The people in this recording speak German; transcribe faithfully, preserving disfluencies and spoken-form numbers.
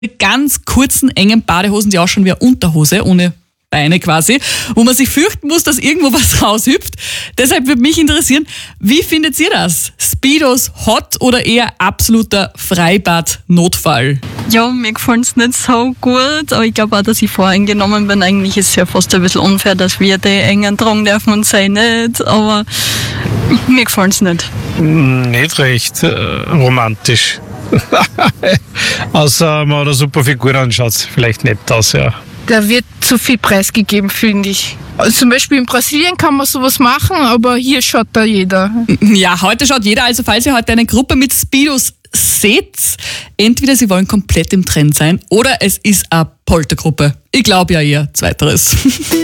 ganz kurzen, engen Badehosen, die ausschauen wie eine Unterhose, ohne Beine quasi, wo man sich fürchten muss, dass irgendwo was raushüpft. Deshalb würde mich interessieren, wie findet ihr das? Speedos hot oder eher absoluter Freibad-Notfall? Ja, mir gefallen es nicht so gut, aber ich glaube auch, dass ich voreingenommen bin. Eigentlich ist es ja fast ein bisschen unfair, dass wir die engen tragen dürfen und sie nicht, aber mir gefallen es nicht. Nicht recht äh, romantisch. Außer man hat eine super Figur an, schaut es vielleicht nett aus, ja. Da wird zu viel preisgegeben, finde ich. Also zum Beispiel in Brasilien kann man sowas machen, aber hier schaut da jeder. Ja, heute schaut jeder, also falls ihr heute eine Gruppe mit Speedos seht, entweder sie wollen komplett im Trend sein oder es ist eine Poltergruppe. Ich glaube ja eher zweiteres.